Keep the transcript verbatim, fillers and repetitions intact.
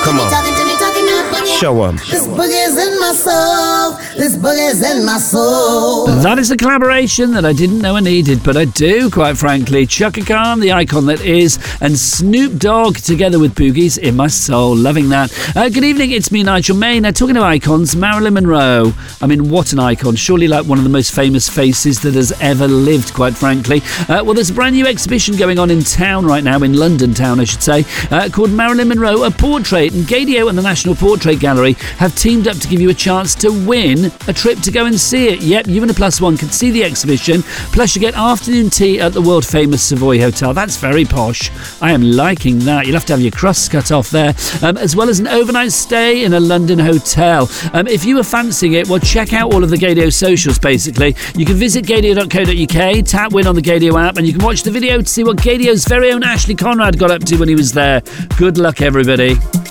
Come on. Show 'em. This boogie's in my soul. This boogie's in my soul. That is a collaboration that I didn't know I needed, but I do, quite frankly. Chaka Khan, the icon that is, and Snoop Dogg together with Boogie's in my soul. Loving that. Uh, good evening, it's me, Nigel May. Now, talking of icons, Marilyn Monroe. I mean, what an icon. Surely like one of the most famous faces that has ever lived, quite frankly. Uh, well, there's a brand new exhibition going on in town right now, in London town, I should say, uh, called Marilyn Monroe, A Portrait. And Gaydio and the National Portrait Gallery have teamed up to give you a chance to win a trip to go and see it. Yep, you and a plus one can see the exhibition, plus you get afternoon tea at the world famous Savoy Hotel. That's very posh. I am liking that. You'll have to have your crusts cut off there, um, as well as an overnight stay in a London hotel. Um, if you were fancying it, well, check out all of the Gaydio socials, basically. You can visit gaydio dot co dot uk, tap win on the Gaydio app, and you can watch the video to see what Gaydio's very own Ashley Conrad got up to when he was there. Good luck, everybody.